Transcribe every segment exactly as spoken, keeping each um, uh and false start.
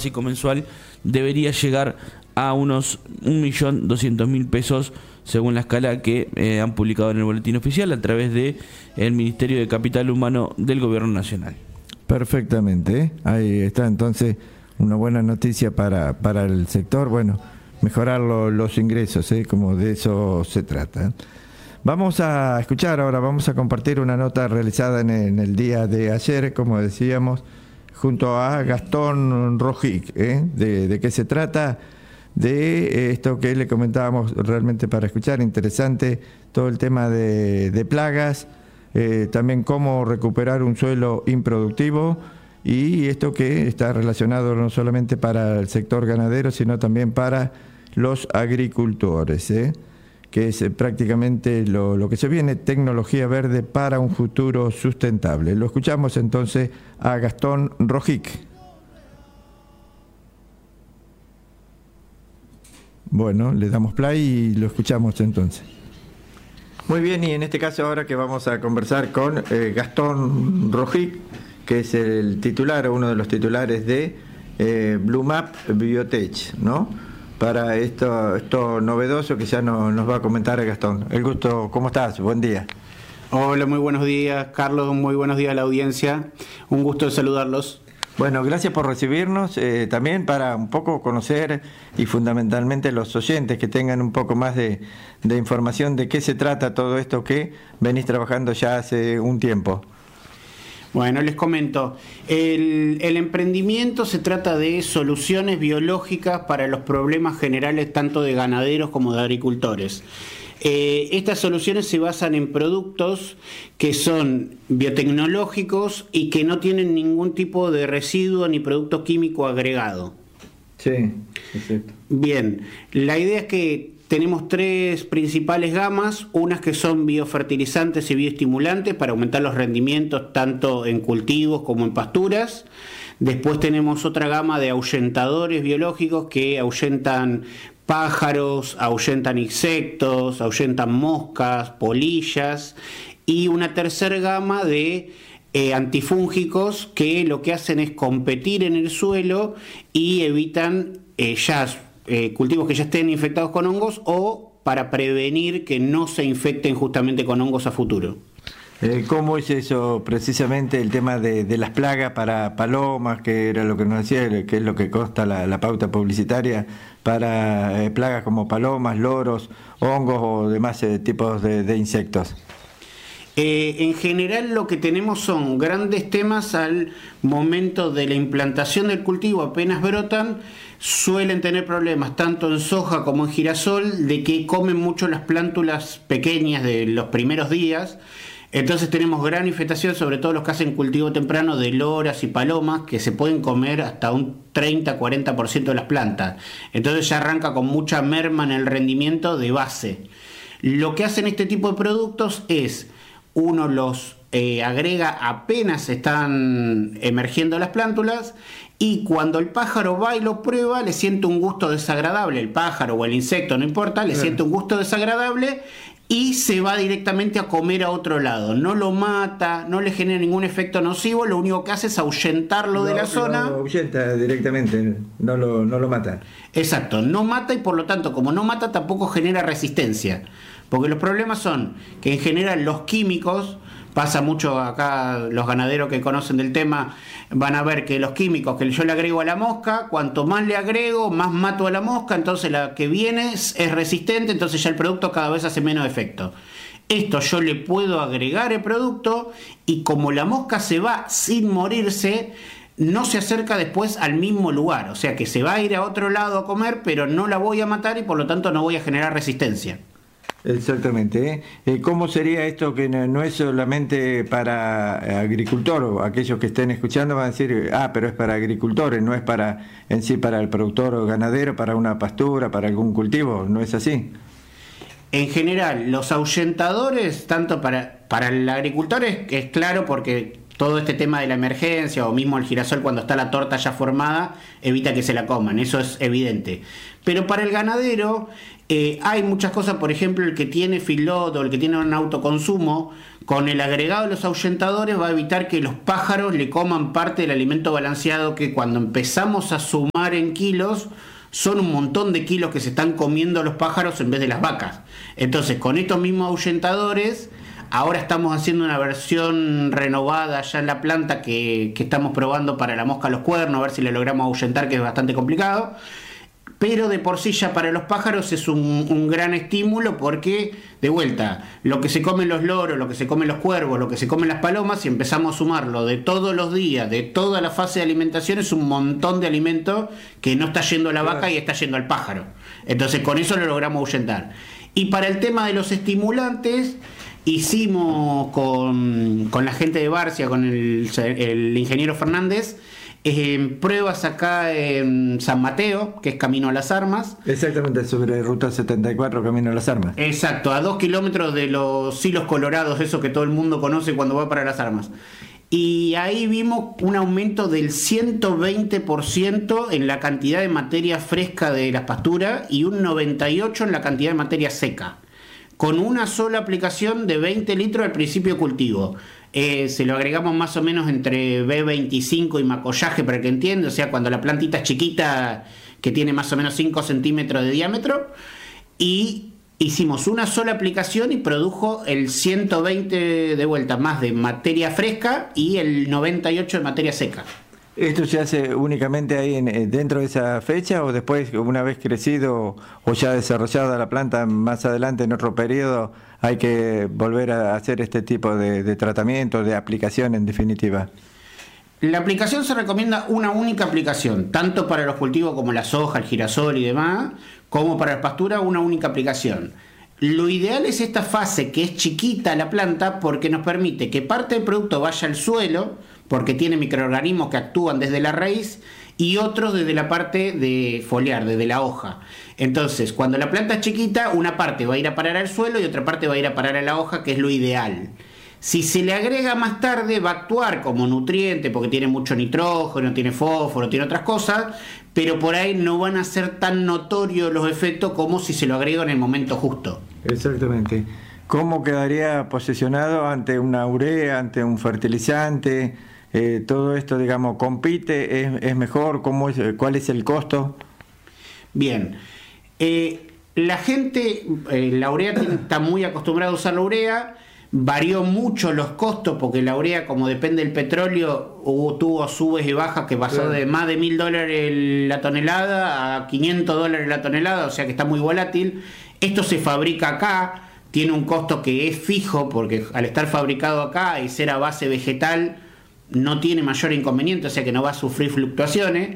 básico mensual debería llegar a unos un millón doscientos mil pesos, según la escala que eh, han publicado en el boletín oficial a través de el Ministerio de Capital Humano del Gobierno Nacional. Perfectamente, ¿eh? Ahí está entonces una buena noticia para, para el sector, bueno, mejorar lo, los ingresos, ¿eh? Como de eso se trata, ¿eh? Vamos a escuchar ahora, vamos a compartir una nota realizada en, en el día de ayer, como decíamos, junto a Gastón Rojic, ¿eh? de, de qué se trata, de esto que le comentábamos realmente para escuchar, interesante, todo el tema de, de plagas, eh, también cómo recuperar un suelo improductivo, y esto que está relacionado no solamente para el sector ganadero, sino también para los agricultores, ¿eh? que es prácticamente lo, lo que se viene, tecnología verde para un futuro sustentable. Lo escuchamos entonces a Gastón Rojic. Bueno, le damos play y lo escuchamos entonces. Muy bien, y en este caso ahora que vamos a conversar con eh, Gastón Rojic, que es el titular, uno de los titulares de eh, Blumap Biotech, ¿no? Para esto, esto novedoso que ya no, nos va a comentar Gastón. El gusto, ¿cómo estás? Buen día. Hola, muy buenos días, Carlos, muy buenos días a la audiencia. Un gusto de saludarlos. Bueno, gracias por recibirnos, eh, también para un poco conocer y fundamentalmente los oyentes que tengan un poco más de, de información de qué se trata todo esto que venís trabajando ya hace un tiempo. Bueno, les comento, el, el emprendimiento se trata de soluciones biológicas para los problemas generales tanto de ganaderos como de agricultores. Eh, estas soluciones se basan en productos que son biotecnológicos y que no tienen ningún tipo de residuo ni producto químico agregado. Sí, exacto. Bien, la idea es que tenemos tres principales gamas, unas que son biofertilizantes y bioestimulantes para aumentar los rendimientos tanto en cultivos como en pasturas. Después tenemos otra gama de ahuyentadores biológicos que ahuyentan pájaros, ahuyentan insectos, ahuyentan moscas, polillas, y una tercera gama de eh, antifúngicos que lo que hacen es competir en el suelo y evitan eh, ya Eh, cultivos que ya estén infectados con hongos o para prevenir que no se infecten justamente con hongos a futuro. Eh, ¿Cómo es eso precisamente el tema de, de las plagas para palomas, que era lo que nos decía, que es lo que consta la, la pauta publicitaria, para eh, plagas como palomas, loros, hongos o demás eh, tipos de, de insectos? Eh, en general lo que tenemos son grandes temas al momento de la implantación del cultivo, apenas brotan, suelen tener problemas tanto en soja como en girasol de que comen mucho las plántulas pequeñas de los primeros días. Entonces tenemos gran infestación, sobre todo los que hacen cultivo temprano, de loras y palomas que se pueden comer hasta un treinta a cuarenta por ciento de las plantas. Entonces ya arranca con mucha merma en el rendimiento de base. Lo que hacen este tipo de productos es, uno los eh, agrega apenas están emergiendo las plántulas, y cuando el pájaro va y lo prueba le siente un gusto desagradable, el pájaro o el insecto, no importa, le siente un gusto desagradable y se va directamente a comer a otro lado. No lo mata, no le genera ningún efecto nocivo, lo único que hace es ahuyentarlo no, de la zona. Lo ahuyenta directamente, no lo, no lo mata. Exacto, no mata, y por lo tanto, como no mata, tampoco genera resistencia. Porque los problemas son que en general los químicos, pasa mucho acá, los ganaderos que conocen del tema van a ver que los químicos que yo le agrego a la mosca, cuanto más le agrego, más mato a la mosca, entonces la que viene es, es resistente, entonces ya el producto cada vez hace menos efecto. Esto yo le puedo agregar el producto y como la mosca se va sin morirse, no se acerca después al mismo lugar, o sea que se va a ir a otro lado a comer, pero no la voy a matar y por lo tanto no voy a generar resistencia. Exactamente. ¿eh? ¿Cómo sería esto que no, no es solamente para agricultor, o aquellos que estén escuchando van a decir, ah, pero es para agricultores, no es para en sí para el productor o ganadero, para una pastura, para algún cultivo? ¿No es así? En general, los ahuyentadores, tanto para, para el agricultor es, es claro, porque todo este tema de la emergencia o mismo el girasol cuando está la torta ya formada evita que se la coman, eso es evidente. Pero para el ganadero eh, hay muchas cosas, por ejemplo, el que tiene feedlot o el que tiene un autoconsumo, con el agregado de los ahuyentadores va a evitar que los pájaros le coman parte del alimento balanceado que cuando empezamos a sumar sumar en kilos, son un montón de kilos que se están comiendo los pájaros en vez de las vacas. Entonces, con estos mismos ahuyentadores, ahora estamos haciendo una versión renovada ya en la planta que, que estamos probando para la mosca a los cuernos, a ver si le logramos ahuyentar, que es bastante complicado. Pero de por sí ya para los pájaros es un, un gran estímulo porque, de vuelta, lo que se comen los loros, lo que se comen los cuervos, lo que se comen las palomas, si empezamos a sumarlo de todos los días, de toda la fase de alimentación, es un montón de alimento que no está yendo a la vaca y está yendo al pájaro. Entonces con eso lo logramos ahuyentar. Y para el tema de los estimulantes, hicimos con, con la gente de Barcia, con el, el ingeniero Fernández, Eh, pruebas acá en San Mateo, que es camino a las armas. Exactamente, sobre ruta setenta y cuatro, camino a las armas. Exacto, a dos kilómetros de los silos colorados, eso que todo el mundo conoce cuando va para las armas. Y ahí vimos un aumento del ciento veinte por ciento en la cantidad de materia fresca de las pasturas y un noventa y ocho por ciento en la cantidad de materia seca, con una sola aplicación de veinte litros al principio de cultivo. Eh, se lo agregamos más o menos entre B veinticinco y macollaje, para que entienda, o sea, cuando la plantita es chiquita, que tiene más o menos cinco centímetros de diámetro, y hicimos una sola aplicación y produjo el ciento veinte de vuelta más de materia fresca y el noventa y ocho de materia seca. ¿Esto se hace únicamente ahí en, dentro de esa fecha o después, una vez crecido o ya desarrollada la planta, más adelante en otro periodo hay que volver a hacer este tipo de, de tratamiento, de aplicación en definitiva? La aplicación se recomienda una única aplicación, tanto para los cultivos como la soja, el girasol y demás, como para la pastura, una única aplicación. Lo ideal es esta fase que es chiquita la planta porque nos permite que parte del producto vaya al suelo, porque tiene microorganismos que actúan desde la raíz y otros desde la parte de foliar, desde la hoja. Entonces, cuando la planta es chiquita, una parte va a ir a parar al suelo y otra parte va a ir a parar a la hoja, que es lo ideal. Si se le agrega más tarde, va a actuar como nutriente porque tiene mucho nitrógeno, tiene fósforo, tiene otras cosas, pero por ahí no van a ser tan notorios los efectos como si se lo agrega en el momento justo. Exactamente. ¿Cómo quedaría posicionado ante una urea, ante un fertilizante? Eh, todo esto, digamos, ¿compite? ¿Es, es mejor? ¿Cómo es, ¿Cuál es el costo? Bien. Eh, la gente, eh, la urea tiene, está muy acostumbrada a usar la urea. Varió mucho los costos porque la urea, como depende del petróleo, hubo, tuvo subes y bajas que pasó de más de mil dólares la tonelada a quinientos dólares la tonelada, o sea que está muy volátil. Esto se fabrica acá, tiene un costo que es fijo porque al estar fabricado acá y ser a base vegetal no tiene mayor inconveniente, o sea que no va a sufrir fluctuaciones.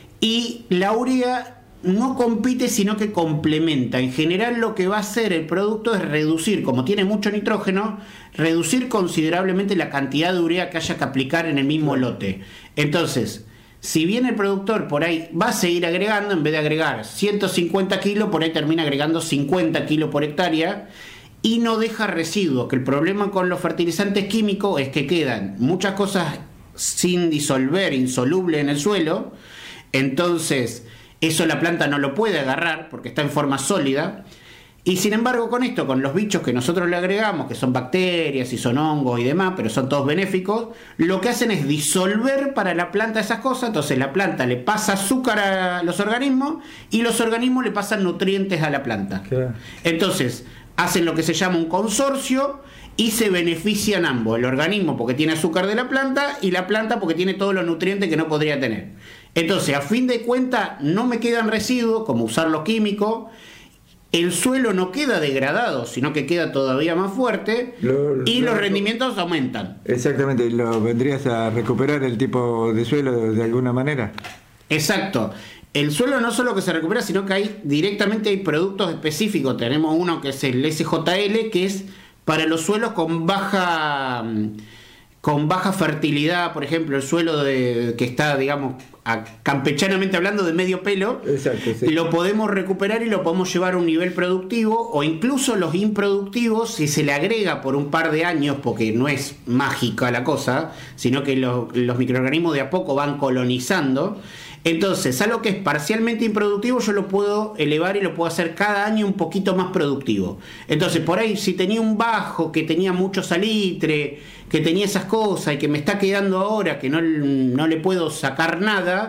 Y la urea no compite, sino que complementa. En general lo que va a hacer el producto es reducir, como tiene mucho nitrógeno, reducir considerablemente la cantidad de urea que haya que aplicar en el mismo lote. Entonces, si bien el productor por ahí va a seguir agregando, en vez de agregar ciento cincuenta kilos, por ahí termina agregando cincuenta kilos por hectárea y no deja residuos, que el problema con los fertilizantes químicos es que quedan muchas cosas sin disolver, insolubles en el suelo. Entonces eso la planta no lo puede agarrar porque está en forma sólida. Y sin embargo con esto, con los bichos que nosotros le agregamos, que son bacterias y son hongos y demás, pero son todos benéficos, lo que hacen es disolver para la planta esas cosas. Entonces la planta le pasa azúcar a los organismos y los organismos le pasan nutrientes a la planta. Claro. Entonces hacen lo que se llama un consorcio y se benefician ambos, el organismo porque tiene azúcar de la planta y la planta porque tiene todos los nutrientes que no podría tener. Entonces, a fin de cuentas, no me quedan residuos, como usar los químicos, el suelo no queda degradado, sino que queda todavía más fuerte lo, y lo, los rendimientos aumentan. Exactamente, ¿lo vendrías a recuperar el tipo de suelo de alguna manera? Exacto. El suelo no solo que se recupera, sino que hay directamente hay productos específicos. Tenemos uno que es el S J L, que es para los suelos con baja con baja fertilidad, por ejemplo, el suelo de, que está, digamos, a, campechanamente hablando, de medio pelo. Exacto, sí. Lo podemos recuperar y lo podemos llevar a un nivel productivo, o incluso los improductivos, si se le agrega por un par de años, porque no es mágica la cosa, sino que lo, los microorganismos de a poco van colonizando. Entonces, algo que es parcialmente improductivo, yo lo puedo elevar y lo puedo hacer cada año un poquito más productivo. Entonces, por ahí, si tenía un bajo que tenía mucho salitre, que tenía esas cosas y que me está quedando ahora, que no, no le puedo sacar nada,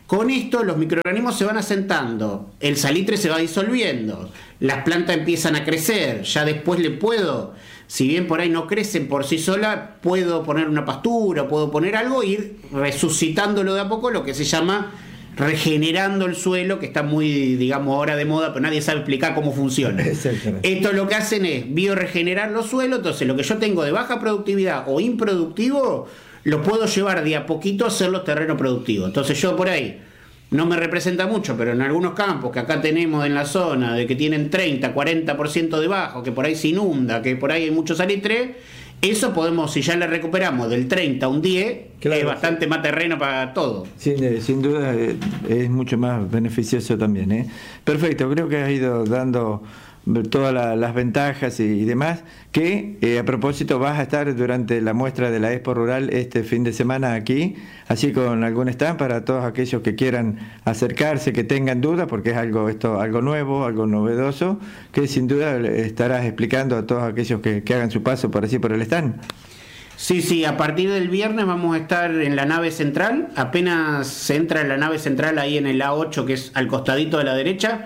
Con esto los microorganismos se van asentando, el salitre se va disolviendo, las plantas empiezan a crecer, ya después le puedo, si bien por ahí no crecen por sí sola, puedo poner una pastura, puedo poner algo e ir resucitándolo de a poco, lo que se llama regenerando el suelo, que está muy, digamos, ahora de moda, pero nadie sabe explicar cómo funciona. Esto lo que hacen es bioregenerar los suelos, entonces lo que yo tengo de baja productividad o improductivo, lo puedo llevar de a poquito a hacerlo terreno productivo. Entonces yo por ahí, no me representa mucho, pero en algunos campos que acá tenemos en la zona, de que tienen treinta, cuarenta por ciento de bajo, que por ahí se inunda, que por ahí hay mucho salitre, eso podemos, si ya le recuperamos del treinta a un diez, claro, es bastante más terreno para todo. Sin, sin duda es mucho más beneficioso también, ¿eh? Perfecto, creo que has ido dando todas la, las ventajas y, y demás, que eh, a propósito vas a estar durante la muestra de la Expo Rural este fin de semana aquí, así con algún stand para todos aquellos que quieran acercarse, que tengan dudas, porque es algo esto algo nuevo, algo novedoso, que sin duda estarás explicando a todos aquellos que, que hagan su paso por así por el stand. Sí, sí, a partir del viernes vamos a estar en la nave central, apenas se entra en la nave central ahí en el A ocho, que es al costadito de la derecha.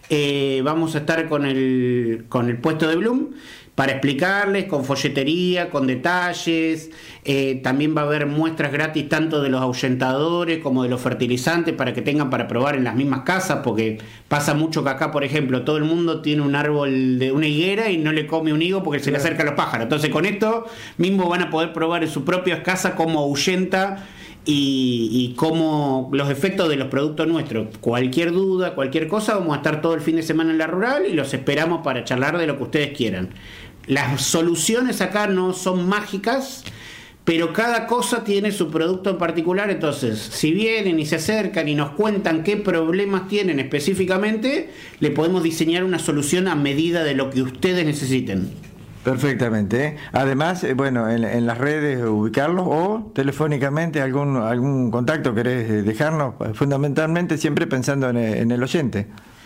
Eh, vamos a estar con el, con el puesto de Bloom para explicarles con folletería, con detalles. Eh, también va a haber muestras gratis tanto de los ahuyentadores como de los fertilizantes para que tengan para probar en las mismas casas, porque pasa mucho que acá, por ejemplo, todo el mundo tiene un árbol de una higuera y no le come un higo porque se le acercan los pájaros. Entonces con esto mismo van a poder probar en sus propias casas cómo ahuyenta y, y cómo los efectos de los productos nuestros. Cualquier duda, cualquier cosa, vamos a estar todo el fin de semana en la rural y los esperamos para charlar de lo que ustedes quieran. Las soluciones acá no son mágicas, pero cada cosa tiene su producto en particular. Entonces, si vienen y se acercan y nos cuentan qué problemas tienen específicamente, le podemos diseñar una solución a medida de lo que ustedes necesiten. Perfectamente, ¿eh? Además, eh, bueno, en, en las redes ubicarlos o telefónicamente algún algún contacto querés dejarnos, fundamentalmente siempre pensando en el, en el oyente.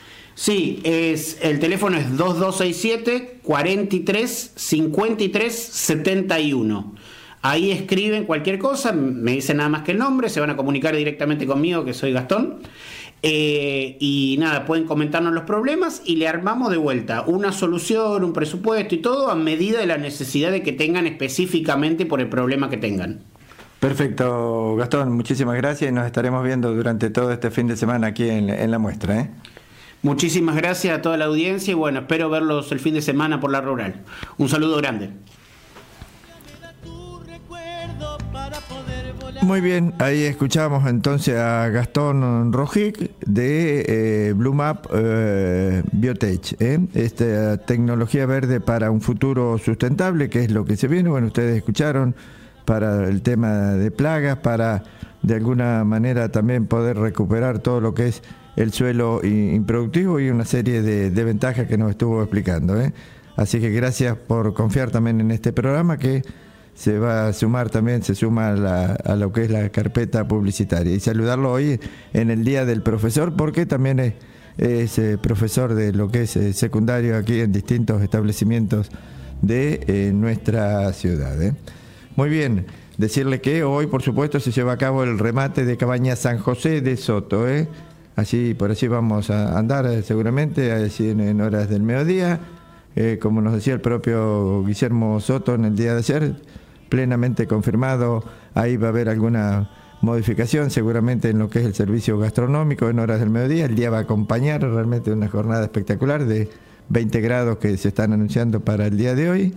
Sí, es, el teléfono es dos dos seis siete, cuarenta y tres, cincuenta y tres, setenta y uno. Ahí escriben cualquier cosa, me dicen nada más que el nombre, se van a comunicar directamente conmigo, que soy Gastón. Eh, y nada, pueden comentarnos los problemas y le armamos de vuelta una solución, un presupuesto y todo a medida de la necesidad de que tengan específicamente por el problema que tengan. Perfecto, Gastón, muchísimas gracias y nos estaremos viendo durante todo este fin de semana aquí en, en la muestra, ¿eh? Muchísimas gracias a toda la audiencia y bueno, espero verlos el fin de semana por la rural. Un saludo grande. Muy bien, ahí escuchamos entonces a Gastón Rojic de eh, Bloom Up eh, Biotech, ¿eh? Esta tecnología verde para un futuro sustentable, que es lo que se viene. Bueno, ustedes escucharon, para el tema de plagas, para de alguna manera también poder recuperar todo lo que es el suelo improductivo y una serie de, de ventajas que nos estuvo explicando, ¿eh? Así que gracias por confiar también en este programa, que se va a sumar también, se suma a, la, a lo que es la carpeta publicitaria. Y saludarlo hoy en el Día del Profesor, porque también es, es eh, profesor de lo que es eh, secundario aquí en distintos establecimientos de eh, nuestra ciudad, ¿eh? Muy bien, decirle que hoy, por supuesto, se lleva a cabo el remate de Cabaña San José de Soto, ¿eh? Así, por así vamos a andar eh, seguramente, así en, en horas del mediodía, eh, como nos decía el propio Guillermo Soto en el día de ayer, plenamente confirmado. Ahí va a haber alguna modificación seguramente en lo que es el servicio gastronómico en horas del mediodía. El día va a acompañar realmente una jornada espectacular de veinte grados que se están anunciando para el día de hoy.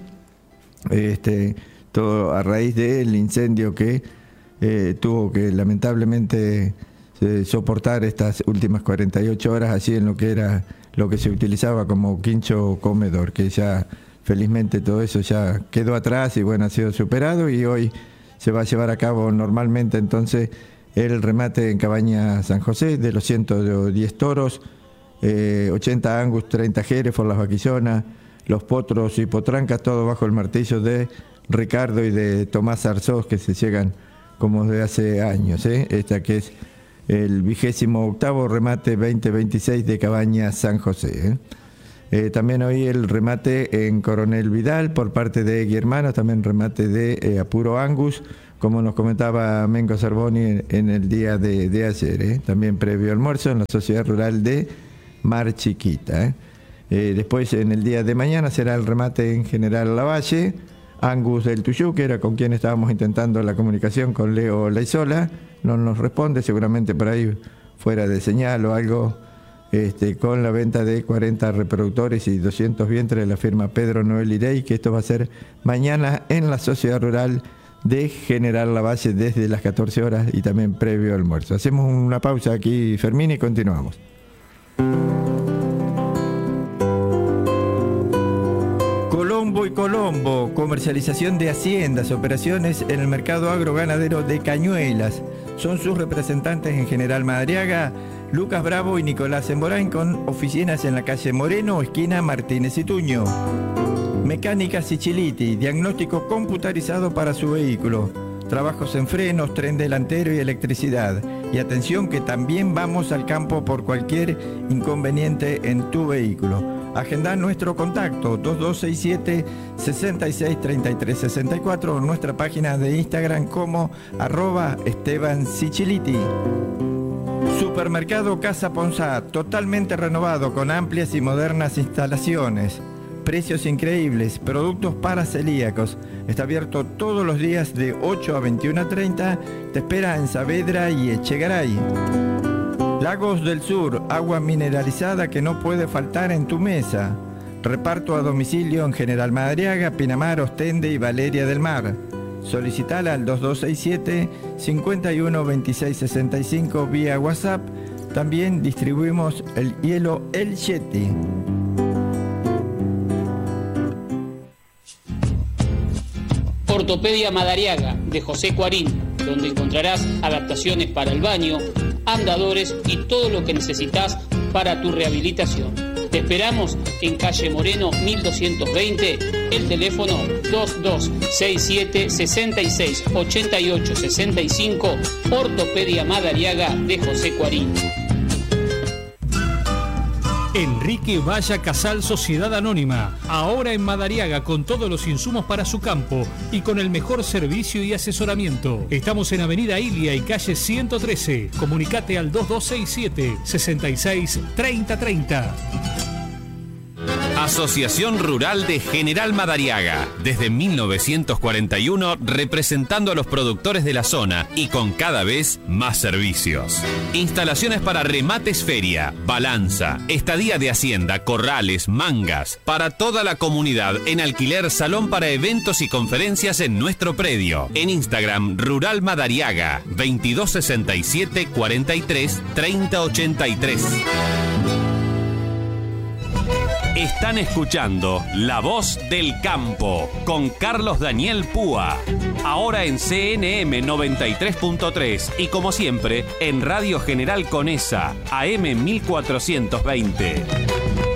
Este, todo a raíz del incendio que eh, tuvo que lamentablemente eh, soportar estas últimas cuarenta y ocho horas, así en lo que era lo que se utilizaba como quincho comedor, que ya felizmente todo eso ya quedó atrás y bueno, ha sido superado, y hoy se va a llevar a cabo normalmente entonces el remate en Cabaña San José de los ciento diez toros, eh, ochenta angus, treinta jerez, las vaquillonas, los potros y potrancas, todo bajo el martillo de Ricardo y de Tomás Arzós, que se llegan como de hace años, ¿eh? Esta que es el vigésimo octavo remate veinte veintiséis de Cabaña San José, ¿eh? Eh, también hoy el remate en Coronel Vidal por parte de Egui Hermanos, también remate de eh, Apuro Angus, como nos comentaba Mengo Cervoni en, en el día de, de ayer, ¿eh? También previo almuerzo en la Sociedad Rural de Mar Chiquita. ¿eh? Eh, después, en el día de mañana, será el remate en General Lavalle. Angus del Tuyú, que era con quien estábamos intentando la comunicación con Leo Laizola, no nos responde, seguramente por ahí fuera de señal o algo, este, con la venta de cuarenta reproductores y doscientos vientres de la firma Pedro Noel Irey, que esto va a ser mañana en la Sociedad Rural de General Lavalle desde las catorce horas y también previo almuerzo. Hacemos una pausa aquí, Fermín, y continuamos. Colombo y Colombo, comercialización de haciendas, operaciones en el mercado agroganadero de Cañuelas. Son sus representantes en General Madariaga, Lucas Bravo y Nicolás Emborain, con oficinas en la calle Moreno, esquina Martínez y Tuño. Mecánica Siciliti, diagnóstico computarizado para su vehículo. Trabajos en frenos, tren delantero y electricidad. Y atención que también vamos al campo por cualquier inconveniente en tu vehículo. Agenda nuestro contacto dos dos seis siete, seis seis tres tres seis cuatro o nuestra página de Instagram como arroba Esteban Siciliti. Supermercado Casa Ponzá, totalmente renovado con amplias y modernas instalaciones. Precios increíbles, productos para celíacos. Está abierto todos los días de ocho a veintiuno treinta. Te espera en Saavedra y Echegaray. Lagos del Sur, agua mineralizada que no puede faltar en tu mesa. Reparto a domicilio en General Madariaga, Pinamar, Ostende y Valeria del Mar. Solicitala al dos dos seis siete, cinco uno dos seis seis cinco vía WhatsApp. También distribuimos el hielo El Yeti. Ortopedia Madariaga, de José Cuarín, donde encontrarás adaptaciones para el baño, andadores y todo lo que necesitas para tu rehabilitación. Te esperamos en calle Moreno mil doscientos veinte, el teléfono dos dos seis siete, seis seis ocho ocho seis cinco, Ortopedia Madariaga de José Cuarín. Enrique Valla Casal Sociedad Anónima, ahora en Madariaga con todos los insumos para su campo y con el mejor servicio y asesoramiento. Estamos en Avenida Ilia y calle ciento trece. Comunicate al dos dos seis siete, seis seis tres cero tres cero. Asociación Rural de General Madariaga, desde mil novecientos cuarenta y uno representando a los productores de la zona y con cada vez más servicios. Instalaciones para remates feria, balanza, estadía de hacienda, corrales, mangas, para toda la comunidad en alquiler, salón para eventos y conferencias en nuestro predio. En Instagram, Rural Madariaga, veintidós sesenta y siete, cuarenta y tres, treinta ochenta y tres. Están escuchando La Voz del Campo con Carlos Daniel Púa. Ahora en C N M noventa y tres punto tres y como siempre en Radio General Conesa, A M mil cuatrocientos veinte.